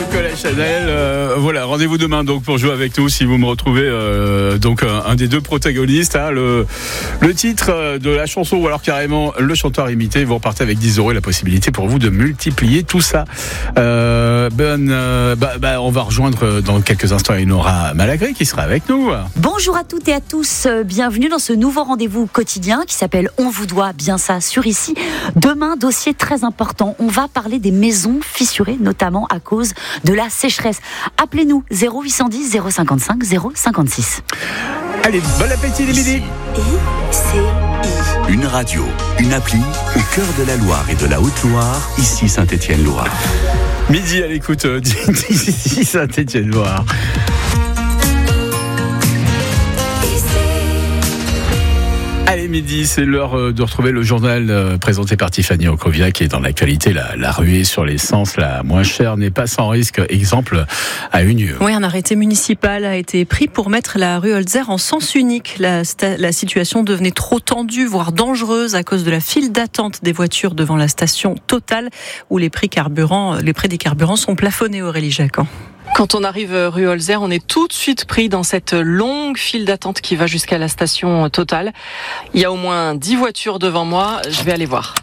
Nicolas Chanel, voilà, rendez-vous demain donc pour jouer avec nous si vous me retrouvez donc un des deux protagonistes, hein, le titre de la chanson ou alors carrément le chanteur imité. Vous repartez avec 10 € et la possibilité pour vous de multiplier tout ça. On va rejoindre dans quelques instants Enora Malagré qui sera avec nous. Bonjour à toutes et à tous, bienvenue dans ce nouveau rendez-vous quotidien qui s'appelle On vous doit bien ça sur ici. Demain, dossier très important, on va parler des maisons fissurées, notamment à cause de la sécheresse. Appelez-nous 0810 055 056. Allez, bon appétit les midi. Une radio, une appli au cœur de la Loire et de la Haute-Loire, ici Saint-Étienne-Loire. Midi à l'écoute d'ici Saint-Étienne-Loire. Allez, midi, c'est l'heure de retrouver le journal présenté par Tiffany Ocrovia qui est dans l'actualité. La ruée sur l'essence la moins chère n'est pas sans risque. Exemple à Unieux. Oui, un arrêté municipal a été pris pour mettre la rue Holzer en sens unique. La situation devenait trop tendue, voire dangereuse à cause de la file d'attente des voitures devant la station Total où les prix des carburants sont plafonnés, Aurélie Jacquin. Quand on arrive rue Holzer, on est tout de suite pris dans cette longue file d'attente qui va jusqu'à la station Total. Il y a au moins 10 voitures devant moi, je vais aller voir.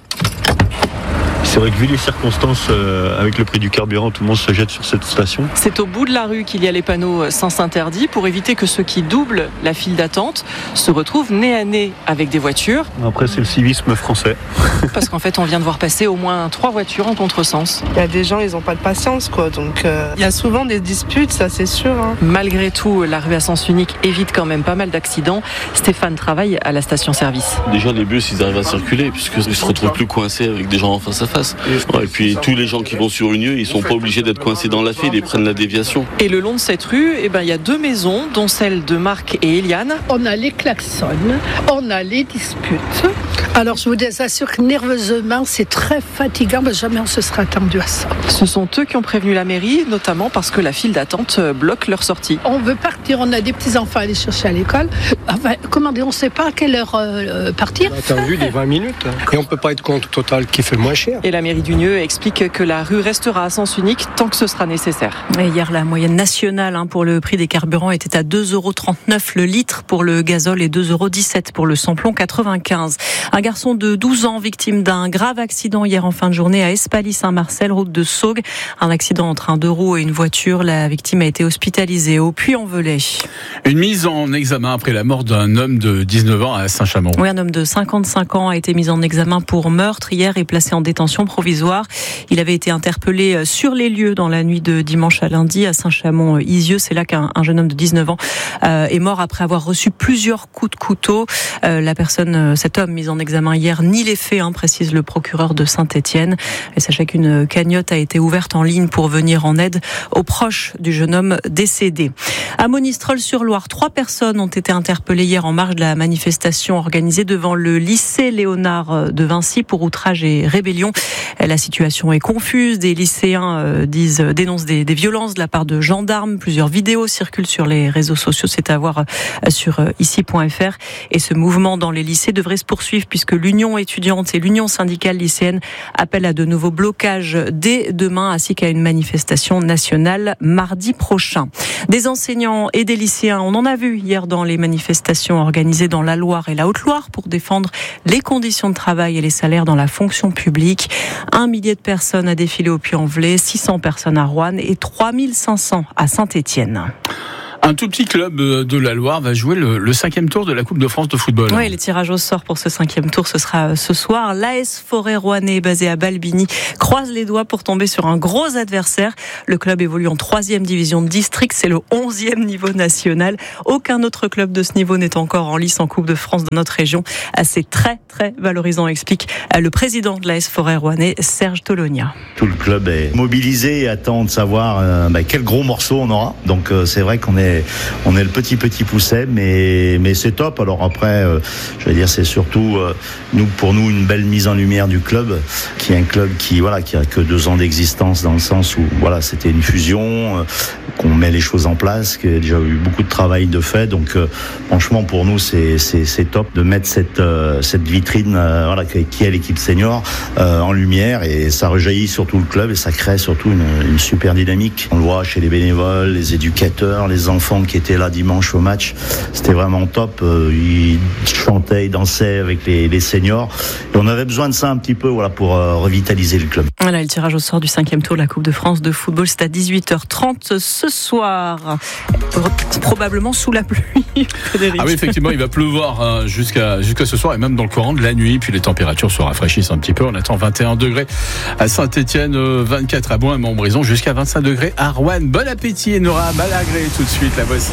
C'est vrai que vu les circonstances, avec le prix du carburant, tout le monde se jette sur cette station. C'est au bout de la rue qu'il y a les panneaux sens interdit pour éviter que ceux qui doublent la file d'attente se retrouvent nez à nez avec des voitures. Après, c'est le civisme français. Parce qu'en fait, on vient de voir passer au moins 3 voitures en contresens. Il y a des gens, ils n'ont pas de patience, quoi. Donc, il y a souvent des disputes, ça c'est sûr. Hein. Malgré tout, la rue à sens unique évite quand même pas mal d'accidents. Stéphane travaille à la station-service. Déjà, les bus, ils arrivent à circuler puisqu'ils se retrouvent plus coincés avec des gens en face à face. Et puis tous les gens qui vont sur Unieux, ils sont pas obligés d'être coincés dans la file, ils prennent la déviation. Et le long de cette rue, il y a 2 maisons, dont celle de Marc et Eliane. On a les klaxons, on a les disputes. Alors je vous assure que nerveusement, c'est très fatigant, mais jamais on se sera attendu à ça. Ce sont eux qui ont prévenu la mairie, notamment parce que la file d'attente bloque leur sortie. On veut partir, on a des petits-enfants à aller chercher à l'école. Enfin, comment dire, on ne sait pas à quelle heure partir. On a attendu des 20 minutes et on ne peut pas être contre Total qui fait le moins cher. Et la mairie d'Unieux explique que la rue restera à sens unique tant que ce sera nécessaire. Et hier, la moyenne nationale pour le prix des carburants était à 2,39 € le litre pour le gazole et 2,17 € pour le samplon 95. Un garçon de 12 ans victime d'un grave accident hier en fin de journée à Espaly-Saint-Marcel, route de Saugues. Un accident entre un 2 roues et une voiture. La victime a été hospitalisée au Puy-en-Velay. Une mise en examen après la mort d'un homme de 19 ans à Saint-Chamond. Oui, un homme de 55 ans a été mis en examen pour meurtre hier et placé en détention provisoire. Il avait été interpellé sur les lieux dans la nuit de dimanche à lundi à Saint-Chamond-Isieux. C'est là qu'un jeune homme de 19 ans est mort après avoir reçu plusieurs coups de couteau. Cet homme mis en examen hier nie les faits, précise le procureur de Saint-Étienne. Et sachez qu'une cagnotte a été ouverte en ligne pour venir en aide aux proches du jeune homme décédé. À Monistrol-sur-Loire, 3 personnes ont été interpellées hier en marge de la manifestation organisée devant le lycée Léonard de Vinci pour outrage et rébellion. La situation est confuse. Des lycéens dénoncent des violences de la part de gendarmes. Plusieurs vidéos circulent sur les réseaux sociaux. C'est à voir sur ici.fr. Et ce mouvement dans les lycées devrait se poursuivre puisque l'Union étudiante et l'Union syndicale lycéenne appellent à de nouveaux blocages dès demain ainsi qu'à une manifestation nationale mardi prochain. Des enseignants et des lycéens, on en a vu hier dans les manifestations organisées dans la Loire et la Haute-Loire pour défendre les conditions de travail et les salaires dans la fonction publique. 1 millier de personnes a défilé au Puy-en-Velay, 600 personnes à Roanne et 3500 à Saint-Étienne. Un tout petit club de la Loire va jouer le 5e tour de la Coupe de France de football. Oui, les tirages au sort pour ce 5e tour, ce sera ce soir. L'AS Forêt Rouennais, basé à Balbigny, croise les doigts pour tomber sur un gros adversaire. Le club évolue en 3e division de district, c'est le 11e niveau national. Aucun autre club de ce niveau n'est encore en lice en Coupe de France de notre région. C'est très, très valorisant, explique le président de l'AS Forêt Rouennais, Serge Tolonia. Tout le club est mobilisé et attend de savoir quel gros morceau on aura. Donc c'est vrai qu'on est est le petit pousset, mais c'est top. Alors après, je vais dire, c'est surtout pour nous une belle mise en lumière du club, qui est un club qui a que 2 ans d'existence, dans le sens où c'était une fusion, qu'on met les choses en place, qu'il y a déjà eu beaucoup de travail de fait. Donc franchement, pour nous, c'est top de mettre cette vitrine qui est l'équipe senior en lumière, et ça rejaillit sur tout le club et ça crée surtout une super dynamique. On le voit chez les bénévoles, les éducateurs, les enfants qui étaient là dimanche au match. C'était vraiment top. Ils chantaient, ils dansaient avec les seniors. Et on avait besoin de ça un petit peu pour revitaliser le club. Voilà, le tirage au sort du 5e tour de la Coupe de France de football, c'est à 18h30 ce soir. Probablement sous la pluie, Frédéric. Ah oui, effectivement, il va pleuvoir jusqu'à ce soir et même dans le courant de la nuit. Puis les températures se rafraîchissent un petit peu. On attend 21 degrés à Saint-Étienne, 24 à Boin et Montbrison, jusqu'à 25 degrés à Rouen. Bon appétit, Enora Malagré, tout de suite, la voici.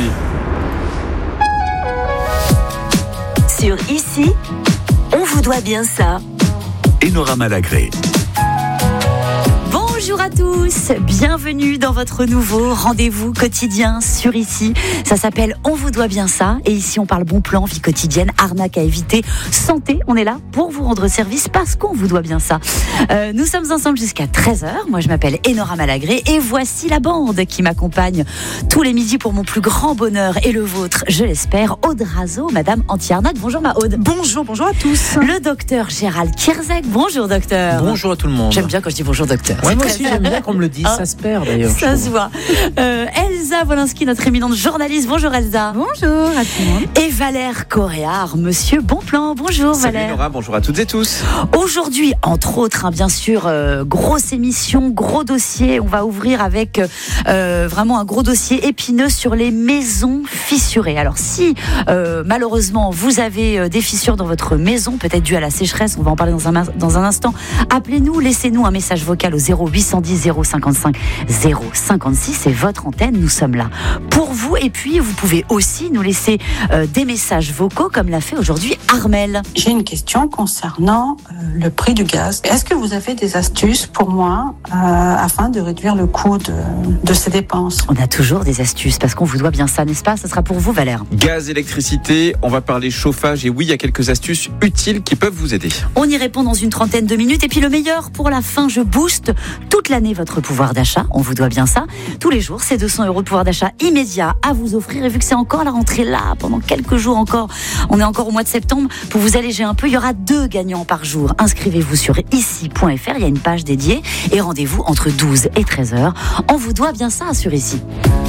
Sur Ici, on vous doit bien ça. Enora Malagré. Bonjour à tous, bienvenue dans votre nouveau rendez-vous quotidien sur Ici. Ça s'appelle On vous doit bien ça, et ici on parle bon plan, vie quotidienne, arnaque à éviter, santé. On est là pour vous rendre service parce qu'on vous doit bien ça. Nous sommes ensemble jusqu'à 13h. Moi je m'appelle Enora Malagré et voici la bande qui m'accompagne tous les midis pour mon plus grand bonheur et le vôtre, je l'espère. Aude Razo, Madame Anti-Arnaque. Bonjour ma Aude. Bonjour à tous. Le docteur Gérald Kierzek. Bonjour docteur. Bonjour à tout le monde. J'aime bien quand je dis bonjour docteur. Ouais, moi aussi j'aime bien qu'on me le dise, ça se perd d'ailleurs. Ça se voit. Elsa Wolinski, notre éminente journaliste. Bonjour Elsa. Bonjour à tout le monde. Et Valère Coréard, monsieur Bonplan. Bonjour Valère. Salut Nora, bonjour à toutes et tous. Aujourd'hui, entre autres, bien sûr, grosse émission, gros dossier. On va ouvrir avec vraiment un gros dossier épineux sur les maisons fissurées. Alors si malheureusement vous avez des fissures dans votre maison, peut-être dû à la sécheresse, on va en parler dans un instant, appelez-nous, laissez-nous un message vocal au 0810 055 056, c'est votre antenne, nous sommes là pour vous. Et puis vous pouvez aussi nous laisser des messages vocaux comme l'a fait aujourd'hui Armel. J'ai une question concernant le prix du gaz. Est-ce que vous avez des astuces pour moi afin de réduire le coût de ces dépenses? On a toujours des astuces parce qu'on vous doit bien ça, n'est-ce pas? Ce sera pour vous Valère. Gaz, électricité, on va parler chauffage, et oui, il y a quelques astuces utiles qui peuvent vous aider. On y répond dans une trentaine de minutes. Et puis le meilleur pour la fin, je booste toute l'année votre pouvoir d'achat. On vous doit bien ça. Tous les jours, c'est 200 € de pouvoir d'achat immédiat à vous offrir. Et vu que c'est encore la rentrée là, pendant quelques jours encore, on est encore au mois de septembre, pour vous alléger un peu, il y aura 2 gagnants par jour. Inscrivez-vous sur ici.fr, il y a une page dédiée et rendez-vous entre 12 et 13h. On vous doit bien ça sur Ici.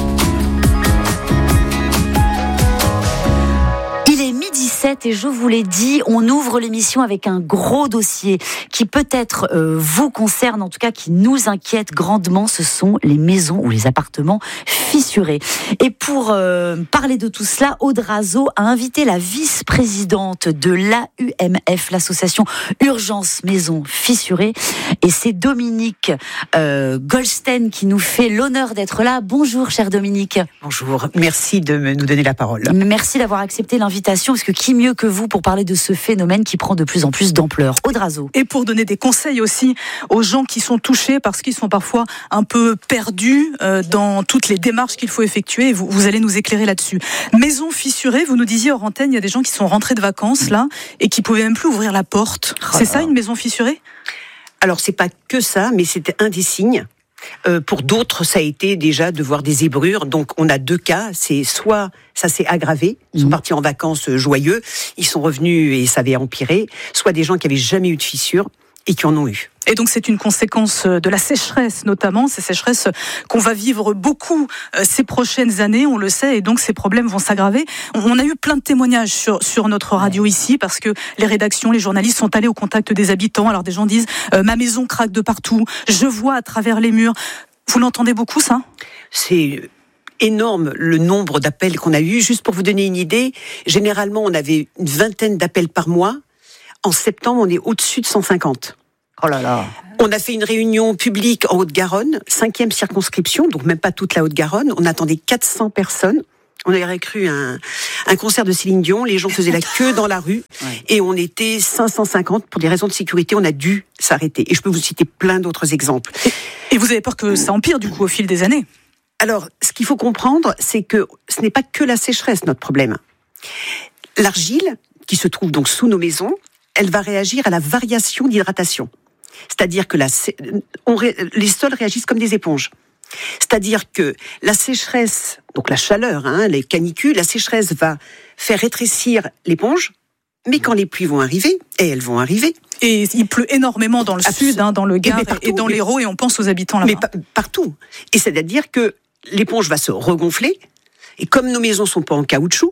Et je vous l'ai dit, on ouvre l'émission avec un gros dossier qui peut-être vous concerne, en tout cas qui nous inquiète grandement. Ce sont les maisons ou les appartements fissurés. Et pour parler de tout cela, Aude Razo a invité la vice-présidente de l'AUMF, l'association Urgence Maisons Fissurées. Et c'est Dominique Goldstein qui nous fait l'honneur d'être là. Bonjour, cher Dominique. Bonjour, merci de nous donner la parole. Merci d'avoir accepté l'invitation, parce que qui mieux que vous pour parler de ce phénomène qui prend de plus en plus d'ampleur. Aude Razo. Et pour donner des conseils aussi aux gens qui sont touchés, parce qu'ils sont parfois un peu perdus dans toutes les démarches qu'il faut effectuer. Vous allez nous éclairer là-dessus. Maison fissurée, vous nous disiez hors antenne, il y a des gens qui sont rentrés de vacances là et qui pouvaient même plus ouvrir la porte. C'est ça une maison fissurée? Alors c'est pas que ça, mais c'était un des signes. Pour d'autres, ça a été déjà de voir des zébrures. Donc, on a 2 cas. C'est soit ça s'est aggravé, ils sont partis en vacances joyeux, ils sont revenus et ça avait empiré. Soit des gens qui avaient jamais eu de fissures et qui en ont eu. Et donc c'est une conséquence de la sécheresse notamment, ces sécheresses qu'on va vivre beaucoup ces prochaines années, on le sait, et donc ces problèmes vont s'aggraver. On a eu plein de témoignages sur notre radio ici, parce que les rédactions, les journalistes sont allés au contact des habitants. Alors des gens disent ma maison craque de partout, je vois à travers les murs. Vous l'entendez beaucoup ça? C'est énorme le nombre d'appels qu'on a eu. Juste pour vous donner une idée, généralement on avait une 20aine d'appels par mois. En septembre, on est au-dessus de 150. Oh là là. On a fait une réunion publique en Haute-Garonne, 5e circonscription, donc même pas toute la Haute-Garonne. On attendait 400 personnes. On aurait cru un concert de Céline Dion. Les gens faisaient la queue dans la rue. Ouais. Et on était 550. Pour des raisons de sécurité, on a dû s'arrêter. Et je peux vous citer plein d'autres exemples. Et vous avez peur que ça empire, du coup, au fil des années? Alors, ce qu'il faut comprendre, c'est que ce n'est pas que la sécheresse notre problème. L'argile, qui se trouve donc sous nos maisons, elle va réagir à la variation d'hydratation. C'est-à-dire que les sols réagissent comme des éponges. C'est-à-dire que la sécheresse, donc la chaleur, les canicules, la sécheresse va faire rétrécir l'éponge, mais quand les pluies vont arriver, et elles vont arriver... Et il pleut énormément dans le sud, dans le Gard et dans l'Hérault, et on pense aux habitants là-bas. Mais partout. Et c'est-à-dire que l'éponge va se regonfler, et comme nos maisons sont pas en caoutchouc,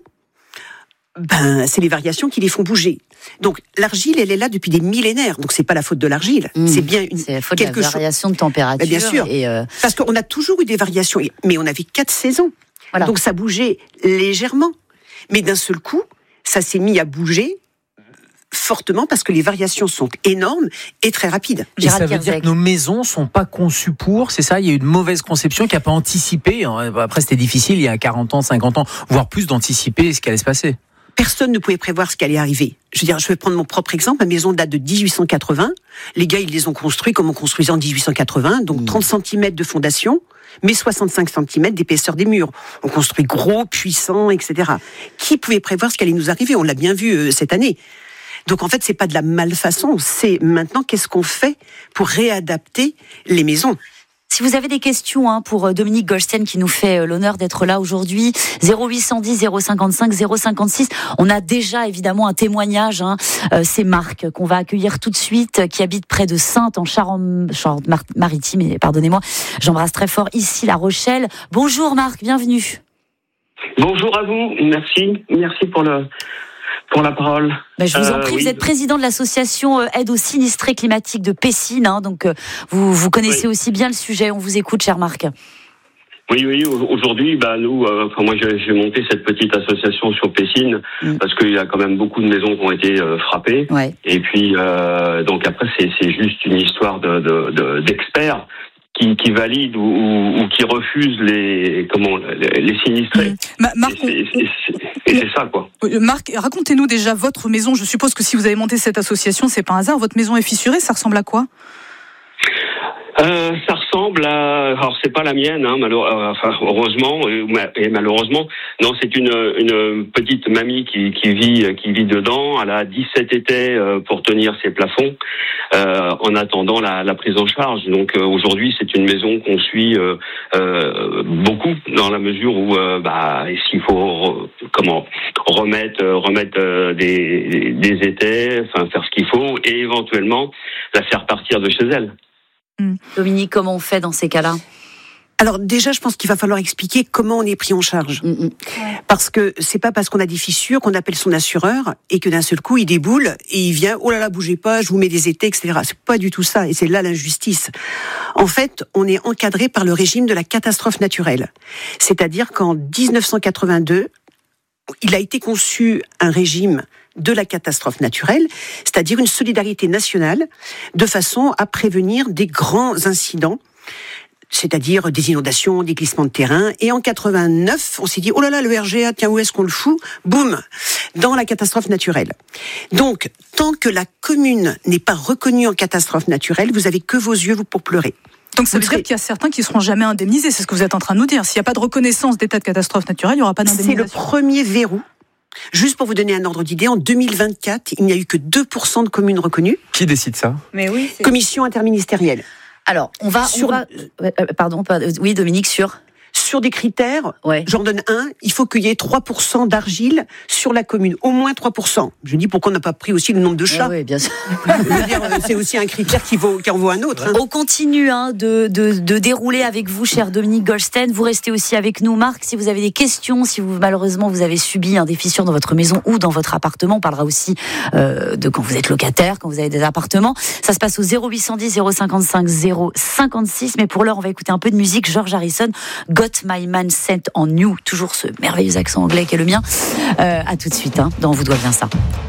c'est les variations qui les font bouger. Donc l'argile, elle est là depuis des millénaires. Donc c'est pas la faute de l'argile, c'est bien c'est la faute de la variation de température. Bien sûr, parce qu'on a toujours eu des variations, mais on avait 4 saisons. Voilà. Donc ça bougeait légèrement, mais d'un seul coup, ça s'est mis à bouger fortement parce que les variations sont énormes et très rapides. Et ça veut dire que nos maisons sont pas conçues pour, c'est ça? Il y a eu une mauvaise conception qui n'a pas anticipé. Après, c'était difficile il y a 40 ans, 50 ans, voire plus, d'anticiper ce qui allait se passer. Personne ne pouvait prévoir ce qui allait arriver. Je veux dire, je vais prendre mon propre exemple. Ma maison date de 1880. Les gars, ils les ont construits comme on construisait en 1880, donc 30 cm de fondation, mais 65 cm d'épaisseur des murs. On construit gros, puissant, etc. Qui pouvait prévoir ce qui allait nous arriver? On l'a bien vu cette année. Donc en fait, c'est pas de la malfaçon, c'est maintenant qu'est-ce qu'on fait pour réadapter les maisons. Si vous avez des questions pour Dominique Goldstein qui nous fait l'honneur d'être là aujourd'hui, 0810 055 056. On a déjà évidemment un témoignage, c'est Marc qu'on va accueillir tout de suite, qui habite près de Saintes en Charente-Maritime. Et pardonnez-moi, j'embrasse très fort ici La Rochelle. Bonjour Marc, bienvenue. Bonjour à vous, merci pour la parole. Je vous en prie, vous êtes président de l'association Aide aux sinistrés climatiques de Pessines, donc vous connaissez aussi bien le sujet. On vous écoute, cher Marc. Oui, aujourd'hui, nous, moi j'ai monté cette petite association sur Pessines parce qu'il y a quand même beaucoup de maisons qui ont été frappées. Ouais. Et puis, donc après, c'est juste une histoire d'experts qui valident ou qui refusent les sinistrés. Marc, et c'est ça, quoi. Marc, racontez-nous déjà votre maison. Je suppose que si vous avez monté cette association, c'est pas un hasard. Votre maison est fissurée, ça ressemble à quoi? Ça ressemble à... Alors, c'est pas la mienne, heureusement, et malheureusement. Non, c'est une petite mamie qui vit dedans. Elle a 17 étais pour tenir ses plafonds, en attendant la prise en charge. Donc, aujourd'hui, c'est une maison qu'on suit beaucoup, dans la mesure où, s'il faut remettre des étais, faire ce qu'il faut, et éventuellement la faire partir de chez elle. Dominique, comment on fait dans ces cas-là? Alors déjà, je pense qu'il va falloir expliquer comment on est pris en charge. Parce que c'est pas parce qu'on a des fissures qu'on appelle son assureur et que d'un seul coup il déboule et il vient, oh là là, bougez pas, je vous mets des étais, etc. C'est pas du tout ça, et c'est là l'injustice. En fait, on est encadré par le régime de la catastrophe naturelle. C'est-à-dire qu'en 1982, il a été conçu un régime de la catastrophe naturelle, c'est-à-dire une solidarité nationale de façon à prévenir des grands incidents, c'est-à-dire des inondations, des glissements de terrain. Et en 89, on s'est dit, oh là là, le RGA, tiens, où est-ce qu'on le fout? Boum, dans la catastrophe naturelle. Donc, tant que la commune n'est pas reconnue en catastrophe naturelle, vous avez que vos yeux pour pleurer. Donc ça veut dire qu'il y a certains qui ne seront jamais indemnisés, c'est ce que vous êtes en train de nous dire. S'il n'y a pas de reconnaissance d'état de catastrophe naturelle, il n'y aura pas d'indemnisation. C'est le premier verrou. Juste pour vous donner un ordre d'idée, en 2024, il n'y a eu que 2% de communes reconnues. Qui décide ça? Mais oui, commission interministérielle. Alors, oui, Dominique, sur des critères, j'en donne un, il faut qu'il y ait 3% d'argile sur la commune, au moins 3%. Je dis pourquoi on n'a pas pris aussi le nombre de chats. Oui, bien sûr. C'est aussi un critère qui en vaut un autre. On continue de dérouler avec vous, cher Dominique Goldstein. Vous restez aussi avec nous, Marc. Si vous avez des questions, si malheureusement vous avez subi des fissures dans votre maison ou dans votre appartement, on parlera aussi de quand vous êtes locataire, quand vous avez des appartements. Ça se passe au 0810 055 056. Mais pour l'heure, on va écouter un peu de musique. George Harrison, Got My Man Sent on You, toujours ce merveilleux accent anglais qui est le mien. À tout de suite, dans On vous doit bien ça.